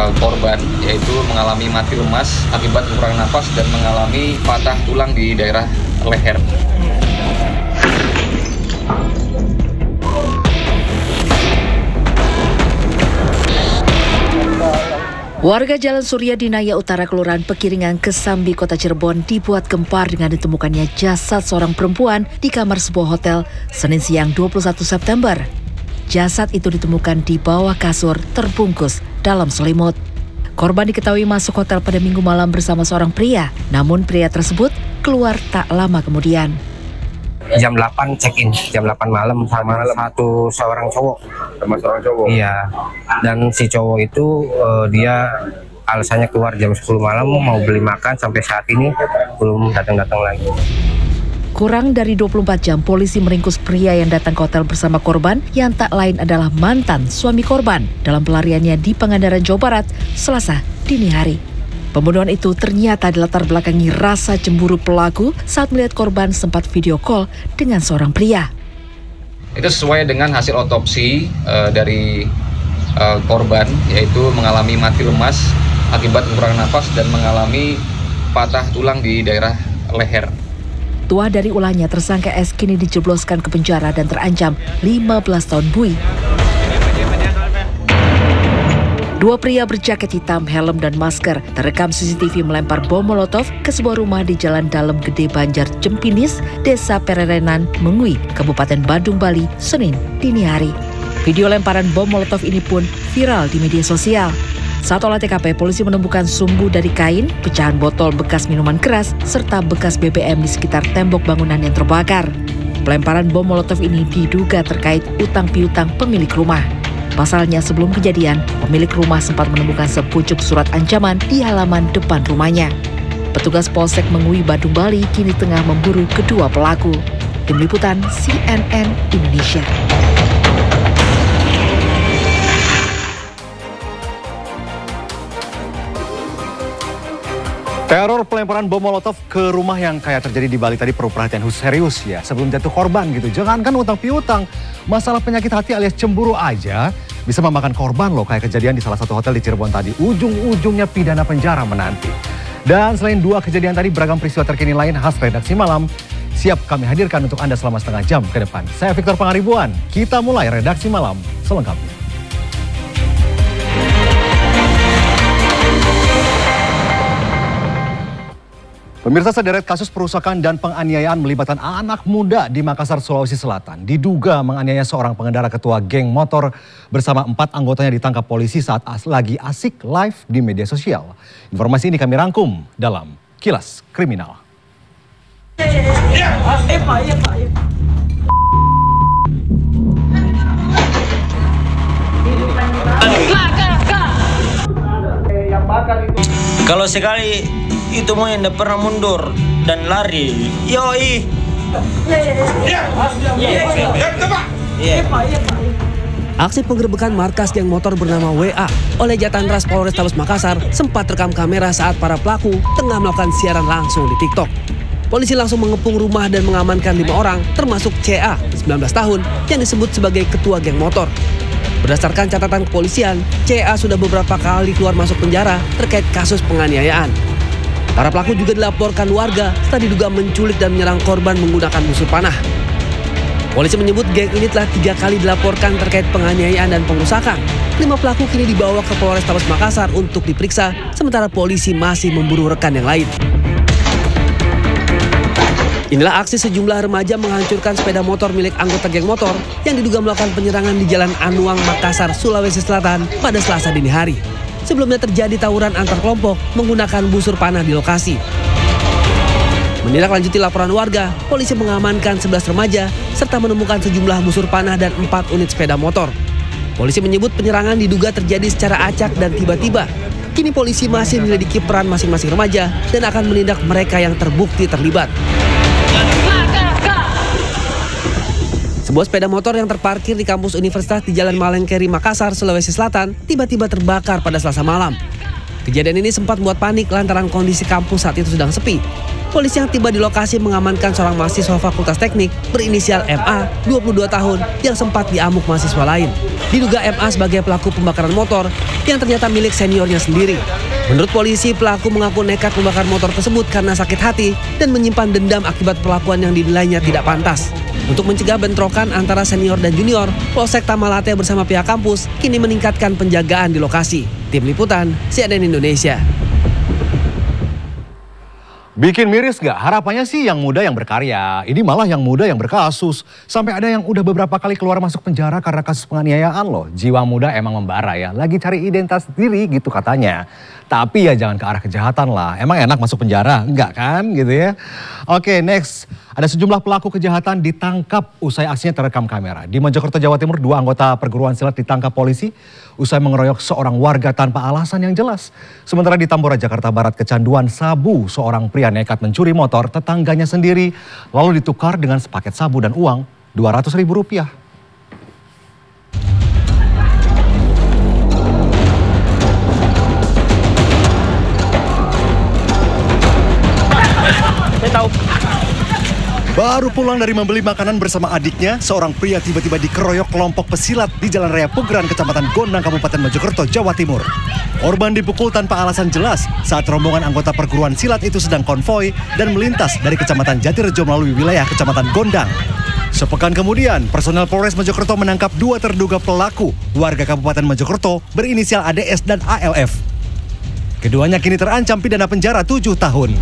korban, yaitu mengalami mati lemas akibat kekurangan napas dan mengalami patah tulang di daerah leher. Warga Jalan Surya Dinaya Utara, Kelurahan Pekiringan, Kesambi, Kota Cirebon dibuat gempar dengan ditemukannya jasad seorang perempuan di kamar sebuah hotel Senin siang 21 September. Jasad itu ditemukan di bawah kasur terbungkus dalam selimut. Korban diketahui masuk hotel pada Minggu malam bersama seorang pria, namun pria tersebut keluar tak lama kemudian. Jam 8 check-in, jam 8 malam sama seorang cowok. Sama seorang cowok? Iya, dan si cowok itu dia alasannya keluar jam 10 malam mau beli makan, sampai saat ini belum datang-datang lagi. Kurang dari 24 jam, polisi meringkus pria yang datang ke hotel bersama korban yang tak lain adalah mantan suami korban dalam pelariannya di Pangandaran, Jawa Barat, Selasa dini hari. Pembunuhan itu ternyata dilatar belakangi rasa cemburu pelaku saat melihat korban sempat video call dengan seorang pria. Itu sesuai dengan hasil otopsi dari korban, yaitu mengalami mati lemas akibat kekurangan napas dan mengalami patah tulang di daerah leher. Tuah dari ulahnya, tersangka S kini dijebloskan ke penjara dan terancam 15 tahun bui. Dua pria berjaket hitam, helm, dan masker terekam CCTV melempar bom molotov ke sebuah rumah di Jalan Dalem Gede Banjar Jempinis, Desa Pererenan, Mengui, Kabupaten Badung, Bali, Senin dini hari. Video lemparan bom molotov ini pun viral di media sosial. Saat olah TKP, polisi menemukan sumbu dari kain, pecahan botol bekas minuman keras, serta bekas BBM di sekitar tembok bangunan yang terbakar. Pelemparan bom molotov ini diduga terkait utang piutang pemilik rumah. Pasalnya sebelum kejadian, pemilik rumah sempat menemukan sepucuk surat ancaman di halaman depan rumahnya. Petugas Polsek Mengui, Badung, Bali kini tengah memburu kedua pelaku. Tim Liputan CNN Indonesia. Teror pelemparan bom molotov ke rumah yang kayak terjadi di Bali tadi perlu perhatian khusus serius ya sebelum jatuh korban gitu. Jangankan utang piutang, masalah penyakit hati alias cemburu aja bisa memakan korban loh, kayak kejadian di salah satu hotel di Cirebon tadi. Ujung-ujungnya pidana penjara menanti. Dan selain dua kejadian tadi, beragam peristiwa terkini lain khas Redaksi Malam siap kami hadirkan untuk Anda selama setengah jam ke depan. Saya Victor Pangaribuan, kita mulai Redaksi Malam selengkapnya. Pemirsa, sederet kasus perusakan dan penganiayaan melibatkan anak muda di Makassar, Sulawesi Selatan. Diduga menganiaya seorang pengendara ketua geng motor bersama 4 anggotanya ditangkap polisi saat lagi asik live di media sosial. Informasi ini kami rangkum dalam Kilas Kriminal. Kalau sekali itu mau yang tidak pernah mundur dan lari, yoi. Aksi penggerebekan markas geng motor bernama WA oleh Jatantras Polrestabes Makassar sempat rekam kamera saat para pelaku tengah melakukan siaran langsung di TikTok. Polisi langsung mengepung rumah dan mengamankan 5 orang, termasuk CA, 19 tahun, yang disebut sebagai ketua geng motor. Berdasarkan catatan kepolisian, CA sudah beberapa kali keluar masuk penjara terkait kasus penganiayaan. Para pelaku juga dilaporkan warga setelah diduga menculik dan menyerang korban menggunakan busur panah. Polisi menyebut geng ini telah 3 kali dilaporkan terkait penganiayaan dan pengerusakan. 5 pelaku kini dibawa ke Polrestabes Makassar untuk diperiksa, sementara polisi masih memburu rekan yang lain. Inilah aksi sejumlah remaja menghancurkan sepeda motor milik anggota geng motor yang diduga melakukan penyerangan di Jalan Anuang, Makassar, Sulawesi Selatan pada Selasa dini hari. Sebelumnya terjadi tawuran antar kelompok menggunakan busur panah di lokasi. Menindaklanjuti laporan warga, polisi mengamankan 11 remaja serta menemukan sejumlah busur panah dan 4 unit sepeda motor. Polisi menyebut penyerangan diduga terjadi secara acak dan tiba-tiba. Kini polisi masih menyelidiki peran masing-masing remaja dan akan menindak mereka yang terbukti terlibat. Sebuah sepeda motor yang terparkir di kampus universitas di Jalan Malengkeri, Makassar, Sulawesi Selatan, tiba-tiba terbakar pada Selasa malam. Kejadian ini sempat membuat panik lantaran kondisi kampus saat itu sedang sepi. Polisi yang tiba di lokasi mengamankan seorang mahasiswa Fakultas Teknik berinisial MA, 22 tahun, yang sempat diamuk mahasiswa lain. Diduga MA sebagai pelaku pembakaran motor yang ternyata milik seniornya sendiri. Menurut polisi, pelaku mengaku nekat membakar motor tersebut karena sakit hati dan menyimpan dendam akibat perlakuan yang dinilainya tidak pantas. Untuk mencegah bentrokan antara senior dan junior, Polsek Tamalate bersama pihak kampus kini meningkatkan penjagaan di lokasi. Tim Liputan, CNN Indonesia. Bikin miris gak? Harapannya sih yang muda yang berkarya. Ini malah yang muda yang berkasus. Sampai ada yang udah beberapa kali keluar masuk penjara karena kasus penganiayaan loh. Jiwa muda emang membara ya. Lagi cari identitas diri gitu katanya. Tapi ya jangan ke arah kejahatan lah. Emang enak masuk penjara? Enggak kan gitu ya. Oke, next. Ada sejumlah pelaku kejahatan ditangkap usai aksinya terekam kamera. Di Mojokerto, Jawa Timur, 2 anggota perguruan silat ditangkap polisi usai mengeroyok seorang warga tanpa alasan yang jelas. Sementara di Tambora, Jakarta Barat, kecanduan sabu, seorang pria nekat mencuri motor tetangganya sendiri lalu ditukar dengan sepaket sabu dan uang Rp200.000. Baru pulang dari membeli makanan bersama adiknya, seorang pria tiba-tiba dikeroyok kelompok pesilat di Jalan Raya Pugeran, Kecamatan Gondang, Kabupaten Mojokerto, Jawa Timur. Korban dipukul tanpa alasan jelas saat rombongan anggota perguruan silat itu sedang konvoi dan melintas dari Kecamatan Jatirejo melalui wilayah Kecamatan Gondang. Sepekan kemudian, personel Polres Mojokerto menangkap 2 terduga pelaku warga Kabupaten Mojokerto berinisial ADS dan ALF. Keduanya kini terancam pidana penjara 7 tahun.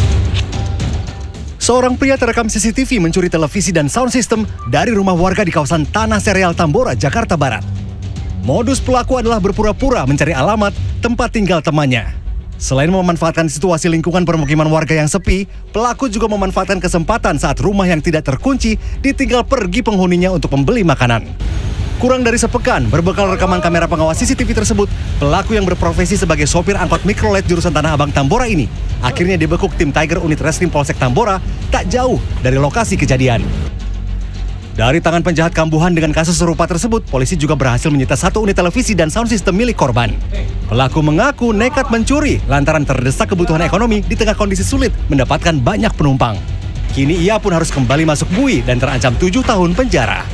Seorang pria terekam CCTV mencuri televisi dan sound system dari rumah warga di kawasan Tanah Sereal, Tambora, Jakarta Barat. Modus pelaku adalah berpura-pura mencari alamat tempat tinggal temannya. Selain memanfaatkan situasi lingkungan permukiman warga yang sepi, pelaku juga memanfaatkan kesempatan saat rumah yang tidak terkunci ditinggal pergi penghuninya untuk membeli makanan. Kurang dari sepekan, berbekal rekaman kamera pengawas CCTV tersebut, pelaku yang berprofesi sebagai sopir angkot mikrolet jurusan Tanah Abang Tambora ini akhirnya dibekuk tim Tiger Unit Reskrim Polsek Tambora tak jauh dari lokasi kejadian. Dari tangan penjahat kambuhan dengan kasus serupa tersebut, polisi juga berhasil menyita 1 unit televisi dan sound system milik korban. Pelaku mengaku nekat mencuri lantaran terdesak kebutuhan ekonomi di tengah kondisi sulit mendapatkan banyak penumpang. Kini ia pun harus kembali masuk bui dan terancam 7 tahun penjara.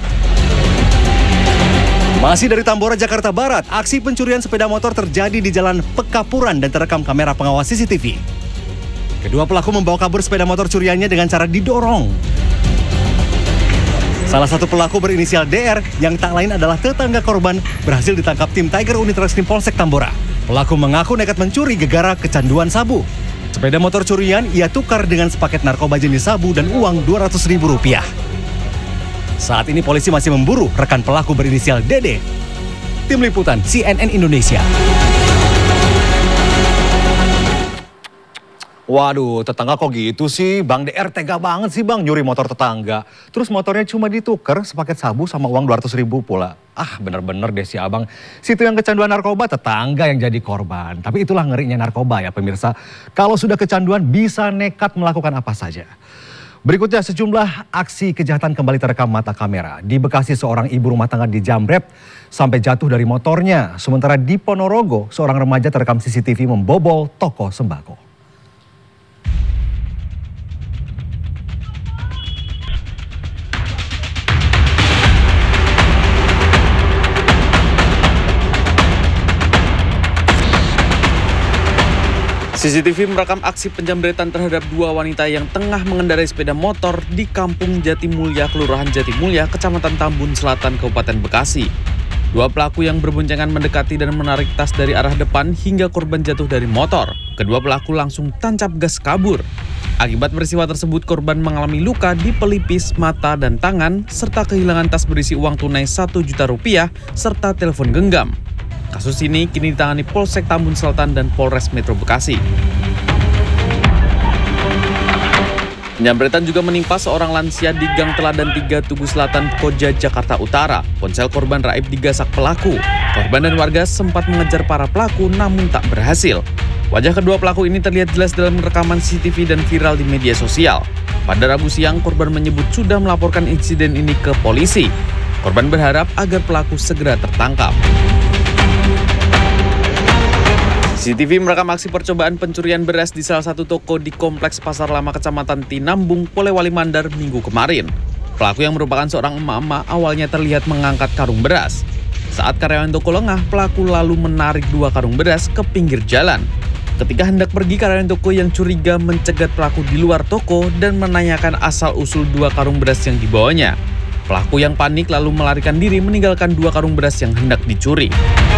Masih dari Tambora, Jakarta Barat, aksi pencurian sepeda motor terjadi di Jalan Pekapuran dan terekam kamera pengawas CCTV. Kedua pelaku membawa kabur sepeda motor curiannya dengan cara didorong. Salah satu pelaku berinisial DR yang tak lain adalah tetangga korban berhasil ditangkap tim Tiger Unit Reskrim Polsek Tambora. Pelaku mengaku nekat mencuri gegara kecanduan sabu. Sepeda motor curian ia tukar dengan sepaket narkoba jenis sabu dan uang Rp200.000. Saat ini polisi masih memburu rekan pelaku berinisial DD. Tim Liputan CNN Indonesia. Waduh, tetangga kok gitu sih? Bang DR tega banget sih bang, nyuri motor tetangga. Terus motornya cuma ditukar sepaket sabu sama uang Rp200.000 pula. Ah bener-bener deh si abang. Situ yang kecanduan narkoba, tetangga yang jadi korban. Tapi itulah ngerinya narkoba ya pemirsa. Kalau sudah kecanduan bisa nekat melakukan apa saja. Berikutnya sejumlah aksi kejahatan kembali terekam mata kamera. Di Bekasi seorang ibu rumah tangga dijamret sampai jatuh dari motornya. Sementara di Ponorogo seorang remaja terekam CCTV membobol toko sembako. CCTV merekam aksi penjamretan terhadap 2 wanita yang tengah mengendarai sepeda motor di Kampung Jatimulya, Kelurahan Jatimulya, Kecamatan Tambun Selatan, Kabupaten Bekasi. 2 pelaku yang berboncengan mendekati dan menarik tas dari arah depan hingga korban jatuh dari motor. Kedua pelaku langsung tancap gas kabur. Akibat peristiwa tersebut, korban mengalami luka di pelipis, mata, dan tangan, serta kehilangan tas berisi uang tunai Rp1 juta serta telepon genggam. Kasus ini kini ditangani Polsek Tambun Selatan dan Polres Metro Bekasi. Penjamretan juga menimpa seorang lansia di Gang Teladan 3 Tugu Selatan, Koja, Jakarta Utara. Ponsel korban raib digasak pelaku. Korban dan warga sempat mengejar para pelaku namun tak berhasil. Wajah kedua pelaku ini terlihat jelas dalam rekaman CCTV dan viral di media sosial. Pada Rabu siang, korban menyebut sudah melaporkan insiden ini ke polisi. Korban berharap agar pelaku segera tertangkap. CCTV merekam aksi percobaan pencurian beras di salah satu toko di Kompleks Pasar Lama Kecamatan Tinambung, Polewali Mandar Minggu kemarin. Pelaku yang merupakan seorang emak-emak awalnya terlihat mengangkat karung beras. Saat karyawan toko lengah, pelaku lalu menarik 2 karung beras ke pinggir jalan. Ketika hendak pergi, karyawan toko yang curiga mencegat pelaku di luar toko dan menanyakan asal-usul 2 karung beras yang dibawanya. Pelaku yang panik lalu melarikan diri meninggalkan 2 karung beras yang hendak dicuri.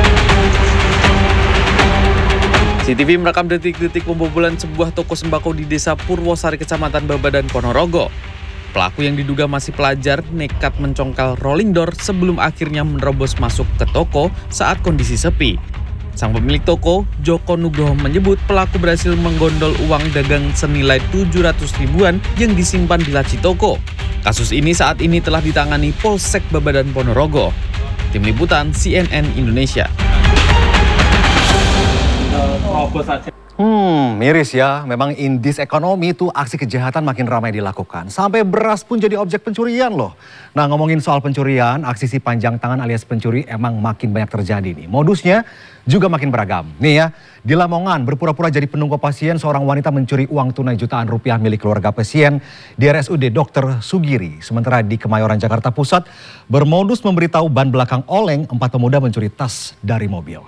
CCTV merekam detik-detik pembobolan sebuah toko sembako di Desa Purwosari, Kecamatan Babadan, Ponorogo. Pelaku yang diduga masih pelajar nekat mencongkel rolling door sebelum akhirnya menerobos masuk ke toko saat kondisi sepi. Sang pemilik toko, Joko Nugroho, menyebut pelaku berhasil menggondol uang dagang senilai 700 ribuan yang disimpan di laci toko. Kasus ini saat ini telah ditangani Polsek Babadan, Ponorogo. Tim Liputan CNN Indonesia. Miris ya. Memang in this economy itu aksi kejahatan makin ramai dilakukan. Sampai beras pun jadi objek pencurian loh. Nah, ngomongin soal pencurian, aksi si panjang tangan alias pencuri emang makin banyak terjadi nih. Modusnya juga makin beragam. Nih ya, di Lamongan berpura-pura jadi penunggu pasien, seorang wanita mencuri uang tunai jutaan rupiah milik keluarga pasien di RSUD Dr. Sugiri. Sementara di Kemayoran, Jakarta Pusat, bermodus memberitahu ban belakang oleng, 4 pemuda mencuri tas dari mobil.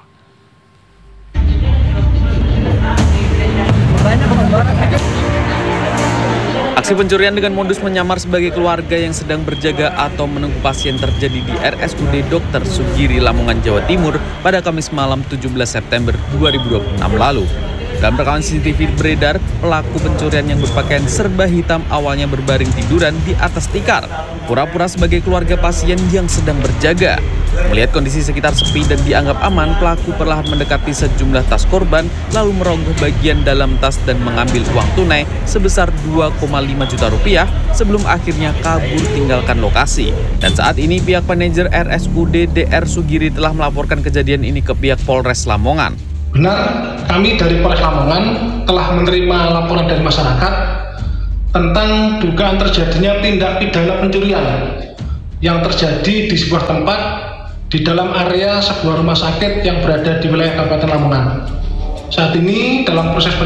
Aksi pencurian dengan modus menyamar sebagai keluarga yang sedang berjaga atau menunggu pasien terjadi di RSUD Dr. Sugiri, Lamongan, Jawa Timur pada Kamis malam 17 September 2026 lalu. Dalam rekaman CCTV beredar, pelaku pencurian yang berpakaian serba hitam awalnya berbaring tiduran di atas tikar, pura-pura sebagai keluarga pasien yang sedang berjaga. Melihat kondisi sekitar sepi dan dianggap aman, pelaku perlahan mendekati sejumlah tas korban, lalu merogoh bagian dalam tas dan mengambil uang tunai sebesar 2,5 juta rupiah sebelum akhirnya kabur tinggalkan lokasi. Dan saat ini pihak manajer RSUD Dr. Sugiri telah melaporkan kejadian ini ke pihak Polres Lamongan. Benar, kami dari Polres Lamongan telah menerima laporan dari masyarakat tentang dugaan terjadinya tindak pidana pencurian yang terjadi di sebuah tempat di dalam area sebuah rumah sakit yang berada di wilayah Kabupaten Lamongan. Saat ini dalam proses